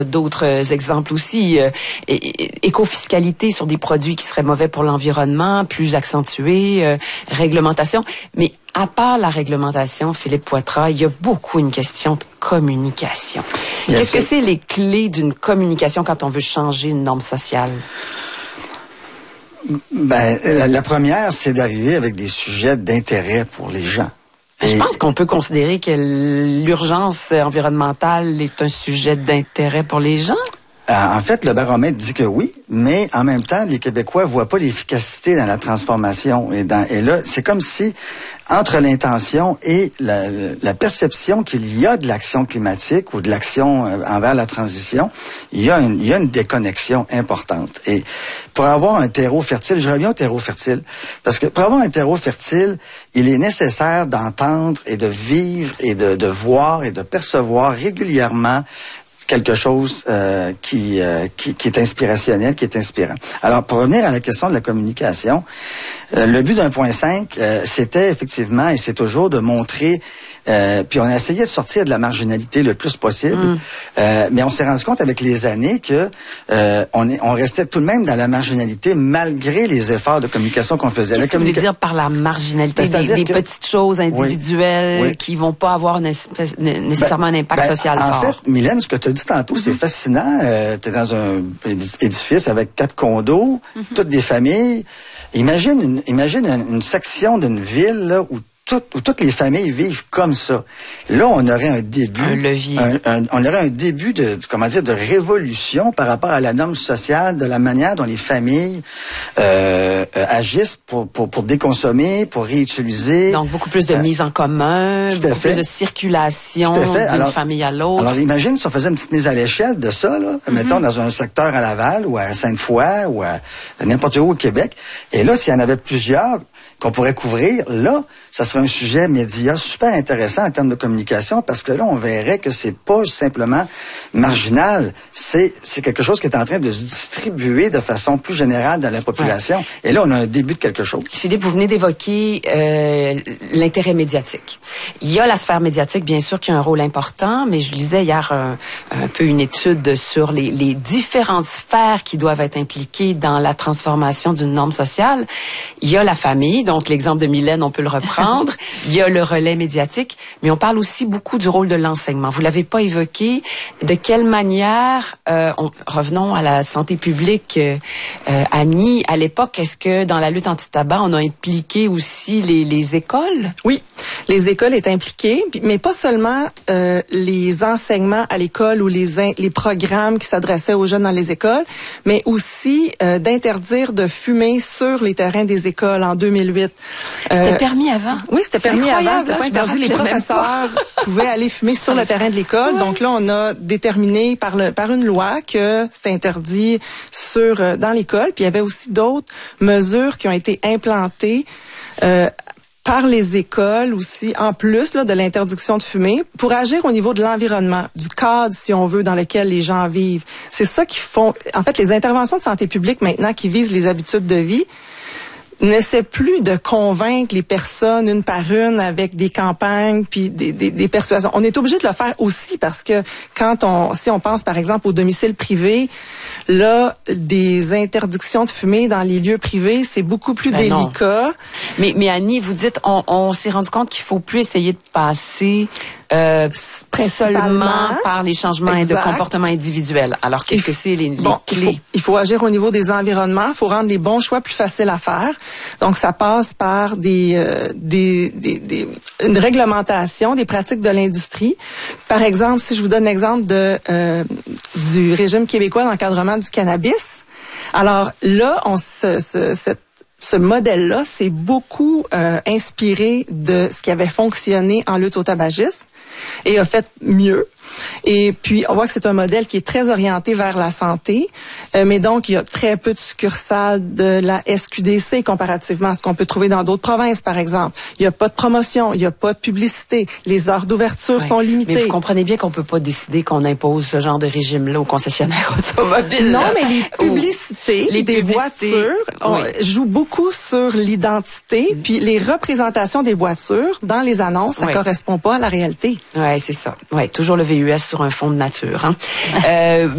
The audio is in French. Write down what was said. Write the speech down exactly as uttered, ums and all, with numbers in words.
D'autres exemples aussi, euh, éco-fiscalité sur des produits qui seraient mauvais pour l'environnement, plus accentuée, euh, réglementation. Mais à part la réglementation, Philippe Poitras, il y a beaucoup une question de communication. Qu'est-ce que c'est les clés d'une communication quand on veut changer une norme sociale? Ben, la, la première, c'est d'arriver avec des sujets d'intérêt pour les gens. Je pense qu'on peut considérer que l'urgence environnementale est un sujet d'intérêt pour les gens. En fait, le baromètre dit que oui, mais en même temps, les Québécois voient pas l'efficacité dans la transformation. Et, dans, et là, c'est comme si, entre l'intention et la, la perception qu'il y a de l'action climatique ou de l'action envers la transition, il y a une, il y a une déconnexion importante. Et pour avoir un terreau fertile, je reviens au terreau fertile, parce que pour avoir un terreau fertile, il est nécessaire d'entendre et de vivre et de, de voir et de percevoir régulièrement quelque chose euh, qui, euh, qui qui est inspirationnel, qui est inspirant. Alors, pour revenir à la question de la communication, euh, le but d'un point cinq, euh, c'était effectivement, et c'est toujours, de montrer, euh, puis on a essayé de sortir de la marginalité le plus possible, mm. euh, mais on s'est rendu compte avec les années que euh, on, est, on restait tout de même dans la marginalité malgré les efforts de communication qu'on faisait. Qu'est-ce que vous voulez dire par la marginalité? Ben, des, des que, petites choses individuelles oui, oui. qui vont pas avoir une espèce, nécessairement ben, un impact ben, social en fort. En fait, Mylène, ce que tu as dit tantôt, mm-hmm. c'est fascinant. Euh, tu es dans un édifice avec quatre condos, mm-hmm. toutes des familles. Imagine une, imagine une, une section d'une ville là, où Tout, où toutes les familles vivent comme ça. Là, on aurait un début, un levier. Un, un, on aurait un début de, comment dire, de révolution par rapport à la norme sociale, de la manière dont les familles euh, euh, agissent pour, pour, pour déconsommer, pour réutiliser. Donc, beaucoup plus de euh, mise en commun, beaucoup plus de circulation d'une famille à l'autre. Alors, imagine si on faisait une petite mise à l'échelle de ça, là, mm-hmm. mettons dans un secteur à Laval ou à Sainte-Foy ou à n'importe où au Québec. Et là, s'il y en avait plusieurs qu'on pourrait couvrir, là, ça serait un sujet média super intéressant en termes de communication, parce que là, on verrait que c'est pas simplement marginal, c'est c'est quelque chose qui est en train de se distribuer de façon plus générale dans la population. Ouais. Et là, on a un début de quelque chose. Philippe, vous venez d'évoquer euh, l'intérêt médiatique. Il y a la sphère médiatique, bien sûr, qui a un rôle important, mais je lisais hier un, un peu une étude sur les, les différentes sphères qui doivent être impliquées dans la transformation d'une norme sociale. Il y a la famille, donc l'exemple de Mylène, on peut le reprendre. Il y a le relais médiatique, mais on parle aussi beaucoup du rôle de l'enseignement. Vous l'avez pas évoqué. De quelle manière, euh, on, revenons à la santé publique, euh, Annie, à l'époque, est-ce que dans la lutte anti-tabac, on a impliqué aussi les, les écoles? Oui, les écoles étaient impliquées, mais pas seulement euh, les enseignements à l'école ou les, in, les programmes qui s'adressaient aux jeunes dans les écoles, mais aussi euh, d'interdire de fumer sur les terrains des écoles en deux mille huit. C'était euh, permis avant? Oui, c'était permis avant. C'était pas interdit. Les professeurs pouvaient aller fumer sur le terrain de l'école. Ouais. Donc là, on a déterminé par le par une loi que c'était interdit sur euh, dans l'école. Puis il y avait aussi d'autres mesures qui ont été implantées euh, par les écoles aussi, en plus là, de l'interdiction de fumer, pour agir au niveau de l'environnement, du cadre, si on veut, dans lequel les gens vivent. C'est ça qui font... En fait, les interventions de santé publique maintenant qui visent les habitudes de vie n'essaie plus de convaincre les personnes une par une avec des campagnes puis des, des, des persuasions. On est obligé de le faire aussi parce que quand on, si on pense par exemple au domicile privé, là, des interdictions de fumer dans les lieux privés, c'est beaucoup plus ben délicat. Non. Mais, mais Annie, vous dites, on, on s'est rendu compte qu'il faut plus essayer de passer Euh, seulement par les changements exact. de comportement individuel. Alors, qu'est-ce que c'est les, les bon, clés? Il faut, il faut agir au niveau des environnements. Il faut rendre les bons choix plus faciles à faire. Donc, ça passe par des, euh, des, des, des une réglementation des pratiques de l'industrie. Par exemple, si je vous donne l'exemple de euh, du régime québécois d'encadrement du cannabis. Alors là, on se, se cette Ce modèle-là, c'est beaucoup euh, inspiré de ce qui avait fonctionné en lutte au tabagisme et a fait mieux. Et puis, on voit que c'est un modèle qui est très orienté vers la santé, euh, mais donc, il y a très peu de succursales de la S Q D C comparativement à ce qu'on peut trouver dans d'autres provinces, par exemple. Il n'y a pas de promotion, il n'y a pas de publicité, les heures d'ouverture ouais. sont limitées. Mais vous comprenez bien qu'on peut pas décider qu'on impose ce genre de régime-là aux concessionnaires automobiles. Non, mais les publicités les des publicités, voitures on, oui. jouent beaucoup sur l'identité, mm. puis les représentations des voitures dans les annonces, ça oui. correspond pas à la réalité. Ouais, c'est ça. Ouais, toujours le V U S sur un fond de nature. Hein. euh,